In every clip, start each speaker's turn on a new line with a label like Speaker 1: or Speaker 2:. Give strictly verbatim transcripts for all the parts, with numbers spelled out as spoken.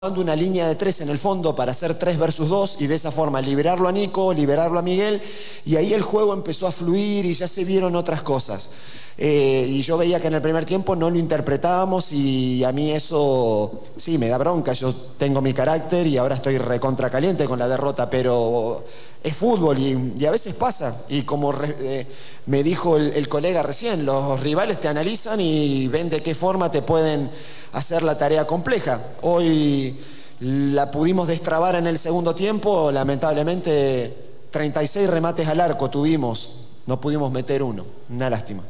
Speaker 1: dando una línea de tres en el fondo para hacer tres versus dos y de esa forma liberarlo a Nico, liberarlo a Miguel, y ahí el juego empezó a fluir y ya se vieron otras cosas. Eh, y yo veía que en el primer tiempo no lo interpretábamos y a mí eso sí me da bronca. Yo tengo mi carácter y ahora estoy recontra caliente con la derrota, pero es fútbol y, y a veces pasa. Y como re, eh, me dijo el, el colega recién, los rivales te analizan y ven de qué forma te pueden hacer la tarea compleja. Hoy la pudimos destrabar en el segundo tiempo, lamentablemente treinta y seis remates al arco tuvimos, no pudimos meter uno, una lástima.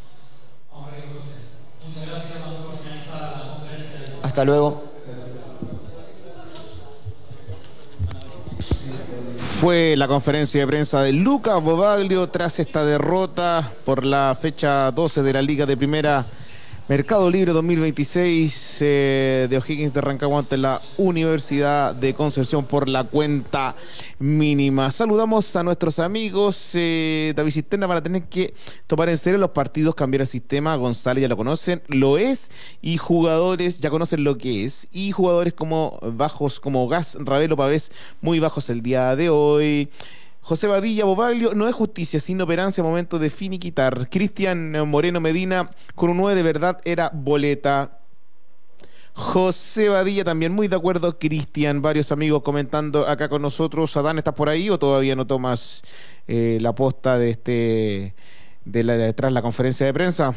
Speaker 2: Muchas gracias, por finalizar la conferencia.
Speaker 1: Hasta luego.
Speaker 3: Fue la conferencia de prensa de Lucas Bobaglio tras esta derrota por la fecha doce de la Liga de Primera Mercado Libre dos mil veintiséis eh, de O'Higgins de Rancagua ante la Universidad de Concepción por la cuenta mínima. Saludamos a nuestros amigos. eh, David Cisterna van a tener que tomar en serio los partidos, cambiar el sistema. González ya lo conocen, lo es, y jugadores ya conocen lo que es. Y jugadores como bajos, como Gas, Ravelo, Pavés, muy bajos el día de hoy. José Badilla Bobaglio, no es justicia, sino operancia, momento de finiquitar. Cristian Moreno Medina, con un nueve de verdad, era boleta. José Badilla también, muy de acuerdo. Cristian, varios amigos comentando acá con nosotros. Adán, ¿estás por ahí o todavía no tomas eh, la posta de este de la detrás de la conferencia de prensa?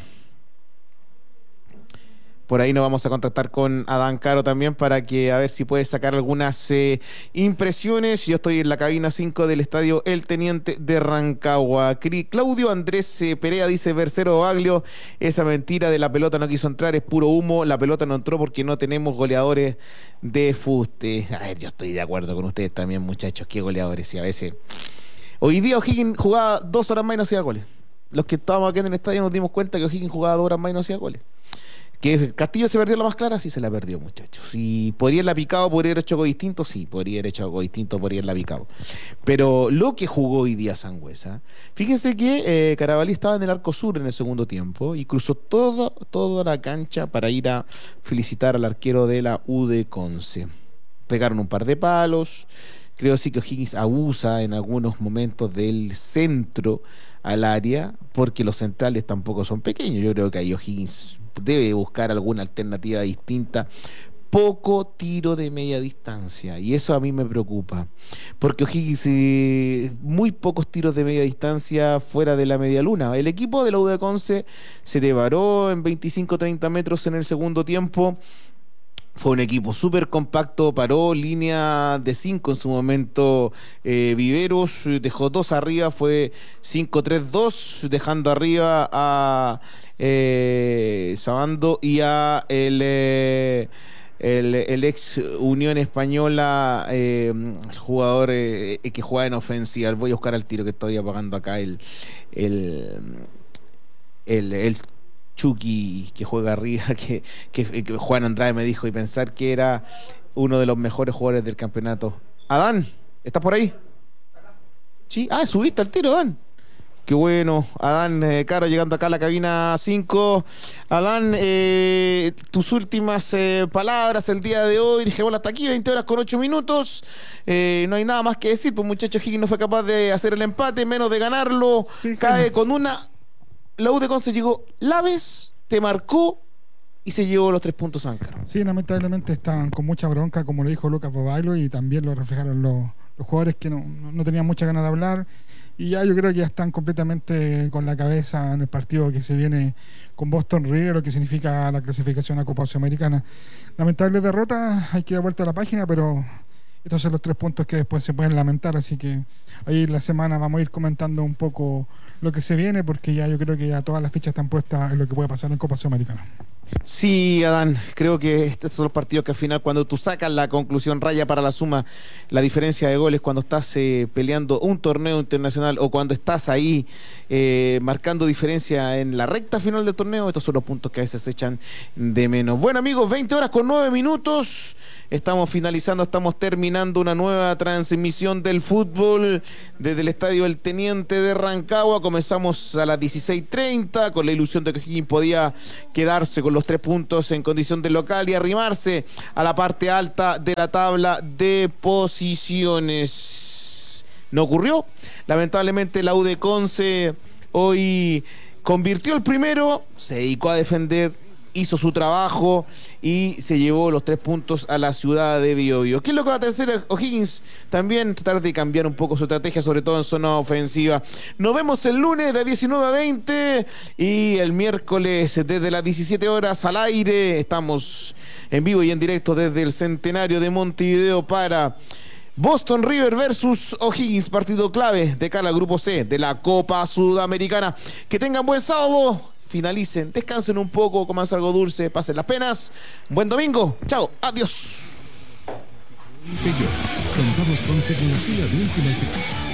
Speaker 3: Por ahí nos vamos a contactar con Adán Caro también para que a ver si puede sacar algunas eh, impresiones. Yo estoy en la cabina cinco del estadio El Teniente de Rancagua. Claudio Andrés eh, Perea dice: Bercero Baglio, esa mentira de la pelota no quiso entrar, es puro humo. La pelota no entró porque no tenemos goleadores de fuste. A ver, yo estoy de acuerdo con ustedes también, muchachos. Qué goleadores, y a veces. Hoy día O'Higgins jugaba dos horas más y no hacía goles. Los que estábamos aquí en el estadio nos dimos cuenta que O'Higgins jugaba dos horas más y no hacía goles. ¿Que Castillo se perdió la más clara? Sí, se la perdió, muchachos. Si podría haberla picado, podría haber hecho algo distinto, sí, podría haber hecho algo distinto, podría haberla picado. Pero lo que jugó hoy día Sangüesa, fíjense que eh, Carabalí estaba en el arco sur en el segundo tiempo y cruzó todo, toda la cancha para ir a felicitar al arquero de la U de Conce. Pegaron un par de palos. Creo sí que O'Higgins abusa en algunos momentos del centro al área, porque los centrales tampoco son pequeños. Yo creo que ahí O'Higgins debe buscar alguna alternativa distinta. Poco tiro de media distancia, y eso a mí me preocupa, porque O'Higgins eh, muy pocos tiros de media distancia fuera de la media luna. El equipo de la U de Conce se devaró en veinticinco a treinta metros en el segundo tiempo. Fue un equipo súper compacto, paró línea de cinco en su momento. eh, Viveros dejó dos arriba, fue cinco tres dos, dejando arriba a eh, Sabando y a el, eh, el, el ex Unión Española, eh, el jugador eh, que juega en ofensiva. Voy a buscar al tiro que estoy apagando acá el el, el, el Chucky que juega arriba, que, que, que Juan Andrade me dijo, y pensar que era uno de los mejores jugadores del campeonato. Adán, ¿estás por ahí? Sí, ah, subiste al tiro, Adán. Qué bueno, Adán eh, Caro, llegando acá a la cabina cinco. Adán, eh, tus últimas eh, palabras el día de hoy. Dije, bueno, hasta aquí, veinte horas con ocho minutos. Eh, no hay nada más que decir, pues muchacho, Higgins no fue capaz de hacer el empate, menos de ganarlo. Sí, cae con una... La U de Conce llegó la vez, te marcó y se llevó los tres puntos Áncaro.
Speaker 4: Sí, lamentablemente estaban con mucha bronca, como lo dijo Lucas Bobaglio, y también lo reflejaron los, los jugadores que no, no tenían muchas ganas de hablar. Y ya yo creo que ya están completamente con la cabeza en el partido que se viene con Boston River, lo que significa la clasificación a Copa Sudamericana. Lamentable derrota, hay que dar vuelta a la página, pero estos son los tres puntos que después se pueden lamentar, así que ahí en la semana vamos a ir comentando un poco lo que se viene, porque ya yo creo que ya todas las fichas están puestas en lo que puede pasar en Copa Sudamericana.
Speaker 3: Sí, Adán, creo que estos son los partidos que al final, cuando tú sacas la conclusión raya para la suma, la diferencia de goles cuando estás eh, peleando un torneo internacional o cuando estás ahí eh, marcando diferencia en la recta final del torneo, estos son los puntos que a veces se echan de menos. Bueno, amigos, veinte horas con nueve minutos. Estamos finalizando, estamos terminando una nueva transmisión del fútbol desde el Estadio El Teniente de Rancagua. Comenzamos a las dieciséis treinta con la ilusión de que O'Higgins podía quedarse con los tres puntos en condición de local y arrimarse a la parte alta de la tabla de posiciones. No ocurrió. Lamentablemente la U de Conce hoy convirtió el primero, se dedicó a defender, hizo su trabajo y se llevó los tres puntos a la ciudad de Biobío. ¿Qué es lo que va a hacer O'Higgins? También tratar de cambiar un poco su estrategia, sobre todo en zona ofensiva. Nos vemos el lunes de diecinueve a veinte y el miércoles desde las diecisiete horas al aire. Estamos en vivo y en directo desde el Centenario de Montevideo para Boston River versus O'Higgins, partido clave de cara al grupo C de la Copa Sudamericana. Que tengan buen sábado, finalicen, descansen un poco, coman algo dulce, pasen las penas. Buen domingo, chao, adiós.
Speaker 5: Peugeot. Contamos con tecnología de última generación.